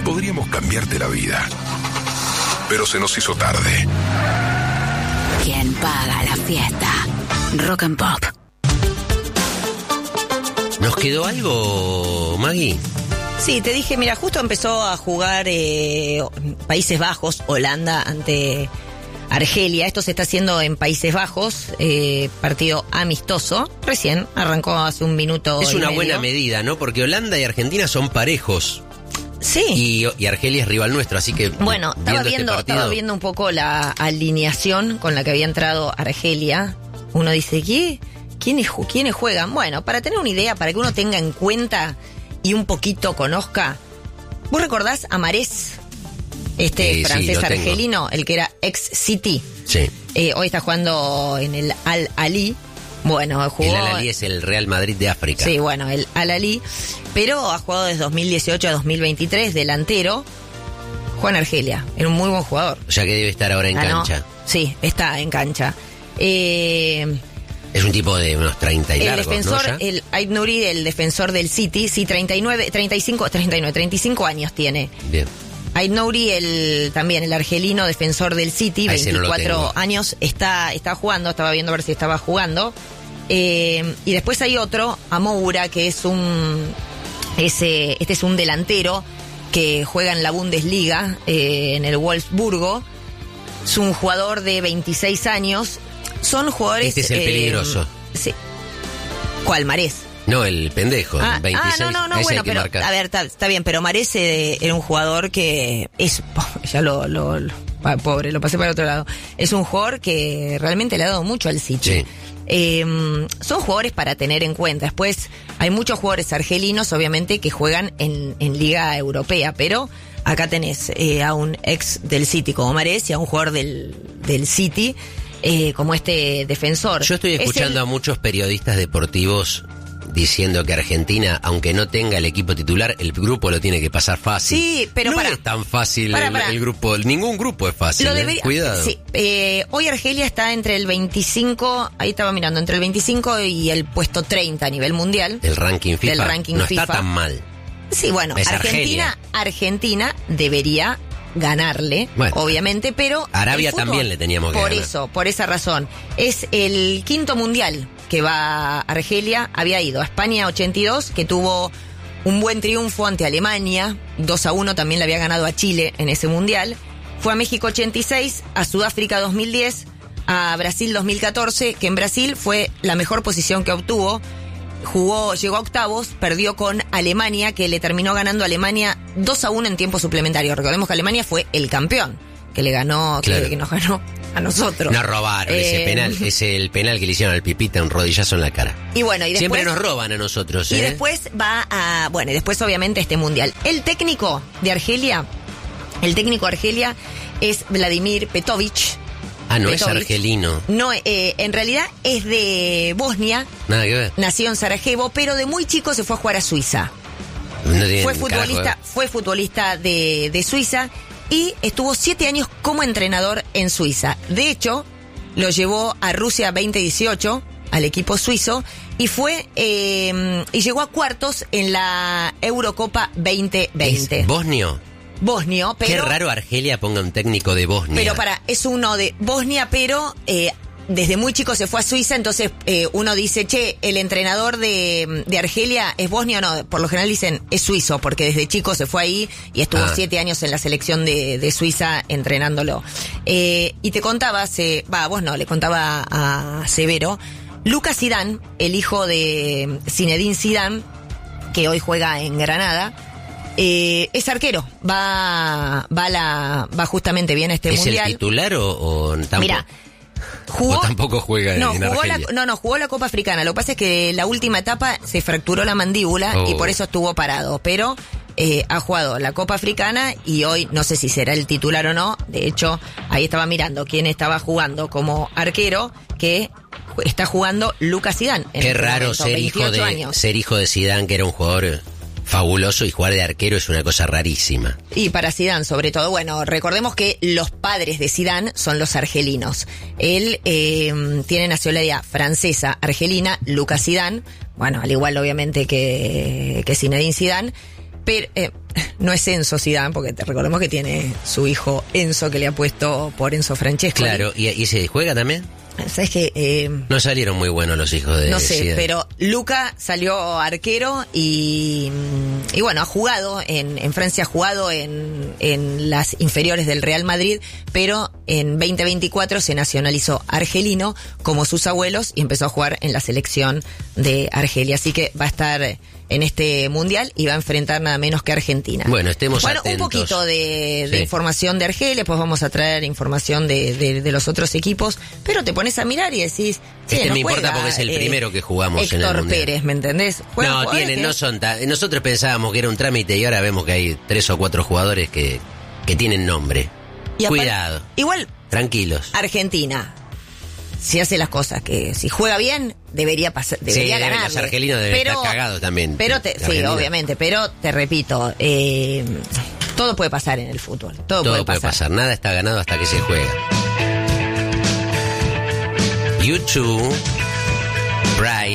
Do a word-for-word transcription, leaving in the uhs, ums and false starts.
podríamos cambiarte la vida. Pero se nos hizo tarde. ¿Quién paga la fiesta? Rock and Pop. ¿Nos quedó algo, Maggie? Sí, te dije, mira, justo empezó a jugar eh, Países Bajos, Holanda ante Argelia. Esto se está haciendo en Países Bajos, eh, partido amistoso. Recién arrancó hace un minuto. Es y una medio. buena medida, ¿no? Porque Holanda y Argentina son parejos. Sí. Y, y Argelia es rival nuestro, así que... Bueno, estaba viendo, viendo, este partido, estaba viendo un poco la alineación con la que había entrado Argelia. Uno dice, ¿qué? ¿Quiénes, ¿Quiénes juegan? Bueno, para tener una idea, para que uno tenga en cuenta y un poquito conozca. ¿Vos recordás a Marés? Este Eh, sí, francés lo tengo. argelino, el que era ex-City. Sí. Eh, hoy está jugando en el Al-Ali. Bueno, jugó... El Al-Ahly es el Real Madrid de África. Sí, bueno, el Al-Ali. Pero ha jugado desde dos mil dieciocho a dos mil veintitrés, delantero. Juega en Argelia, era un muy buen jugador. O sea que debe estar ahora en Ganó. cancha. Sí, está en cancha. Eh, Es un tipo de unos treinta y el largos, defensor, ¿no? Ya. el Ait Nouri, el defensor del City, sí, treinta y nueve, treinta y cinco, treinta y nueve, treinta y cinco años tiene. Bien. Ait Nouri, el, también el argelino defensor del City, A ese no lo veinticuatro tengo. años, está, está jugando, estaba viendo a ver si estaba jugando. Eh, y después hay otro, Amoura, que es un, ese, este es un delantero que juega en la Bundesliga, eh, en el Wolfsburgo. Es un jugador de veintiséis años. Son jugadores... Este es el eh, peligroso. Sí. ¿Cuál, Marés? No, el pendejo, Ah, veintiséis. ah, no, no, no, ese bueno, hay que pero, marcar. a ver, está, está bien, pero Marés eh, era un jugador que es, ya lo, lo, lo- ah, pobre, lo pasé para otro lado. Es un jugador que realmente le ha dado mucho al City. Sí. Eh, son jugadores para tener en cuenta. Después hay muchos jugadores argelinos, obviamente, que juegan en, en Liga Europea, pero acá tenés eh, a un ex del City como Marés y a un jugador del, del City eh, como este defensor. Yo estoy Es escuchando el- a muchos periodistas deportivos diciendo que Argentina, aunque no tenga el equipo titular, el grupo lo tiene que pasar fácil. Sí, pero no pará. es tan fácil Pará, el, pará. el grupo, ningún grupo es fácil. Lo ¿eh? debería, Cuidado. Sí, eh, hoy Argelia está entre el veinticinco, ahí estaba mirando, entre el veinticinco y el puesto treinta a nivel mundial. El ranking FIFA Del ranking no FIFA. está tan mal. Sí, bueno, Es Argentina, Argentina debería ganarle, Bueno, obviamente, pero Arabia el fútbol, también le teníamos que por ganar. eso, por esa razón, es el quinto mundial que va a Argelia. Había ido a España ochenta y dos, que tuvo un buen triunfo ante Alemania, dos a uno, también le había ganado a Chile en ese mundial. Fue a México ochenta y seis, a Sudáfrica dos mil diez, a Brasil dos mil catorce, que en Brasil fue la mejor posición que obtuvo. Jugó, llegó a octavos, perdió con Alemania, que le terminó ganando a Alemania dos a uno en tiempo suplementario. Recordemos que Alemania fue el campeón, que le ganó, Claro. que, que nos ganó a nosotros. No robaron ese Eh, penal, es el penal que le hicieron al Pipita, un rodillazo en la cara. Y bueno, y después... Siempre nos roban a nosotros, ¿eh? Y después va a... Bueno, y después obviamente este mundial. El técnico de Argelia, el técnico de Argelia es Vladimir Petovic. Ah, no es Petovic. argelino. No, eh, en realidad es de Bosnia, Nada que ver. nació en Sarajevo, pero de muy chico se fue a jugar a Suiza. No tiene Fue un futbolista, carajo, fue futbolista de, de Suiza y estuvo siete años como entrenador en Suiza. De hecho, lo llevó a Rusia veinte dieciocho, al equipo suizo, y fue eh, y llegó a cuartos en la Eurocopa veinte ¿eh? veinte. ¿Es bosnio? Bosnio, pero... Qué raro Argelia ponga un técnico de Bosnia. Pero para, es uno de Bosnia, pero eh, desde muy chico se fue a Suiza, entonces eh, uno dice, che, el entrenador de, de Argelia es bosnio o no, por lo general dicen es suizo, porque desde chico se fue ahí y estuvo Ah. siete años en la selección de, de Suiza entrenándolo. Eh, y te contaba, se, va, vos no, le contaba a Severo, Lucas Zidane, el hijo de Zinedine Zidane, que hoy juega en Granada, Eh, es arquero, va va la va justamente bien a este ¿Es mundial. el titular o, o tampoco? Mira, jugó, o tampoco juega no, en jugó la, Argelia? no, no, jugó la Copa Africana. Lo que pasa es que la última etapa se fracturó la mandíbula Oh. y por eso estuvo parado. Pero eh, ha jugado la Copa Africana y hoy no sé si será el titular o no. De hecho, ahí estaba mirando quién estaba jugando como arquero, que está jugando Lucas Zidane. en Qué este raro momento, ser hijo veintiocho de años. ser hijo de Zidane, que era un jugador fabuloso, y jugar de arquero es una cosa rarísima. Y para Zidane, sobre todo, bueno, recordemos que los padres de Zidane son los argelinos. Él eh, tiene nacionalidad francesa, argelina, Lucas Zidane, bueno, al igual obviamente que, que Zinedine Zidane, pero, eh, no es Enzo Zidane, porque te recordemos que tiene su hijo Enzo, que le ha puesto por Enzo Francesco. Claro, ¿y, y se juega también? ¿Sabes qué? Eh, no salieron muy buenos los hijos de No sé, Zidane. pero Luca salió arquero y, y bueno, ha jugado, en, en Francia ha jugado en, en las inferiores del Real Madrid, pero en veinte veinticuatro se nacionalizó argelino como sus abuelos y empezó a jugar en la selección de Argelia. Así que va a estar en este mundial y va a enfrentar nada menos que Argentina. Bueno, estemos bueno, atentos. Un poquito de, de sí. información de Argelia, pues vamos a traer información de, de, de los otros equipos, pero te pones a mirar y decís... Este no me juega, importa porque es el eh, primero que jugamos Héctor en el mundial. Pérez, ¿me entendés? No, tienen, que... no son tan... Nosotros pensábamos que era un trámite y ahora vemos que hay tres o cuatro jugadores que, que tienen nombre. Y Cuidado. Apar... Igual... Tranquilos. Argentina, si hace las cosas que... Si juega bien, debería pasar, debería sí, ganarle. Los argelinos deben pero, estar cagados también. Pero te, sí, Argentina. obviamente, pero te repito, eh, todo puede pasar en el fútbol. Todo, Todo puede, puede pasar. pasar. Nada está ganado hasta que se juega. YouTube, Bright.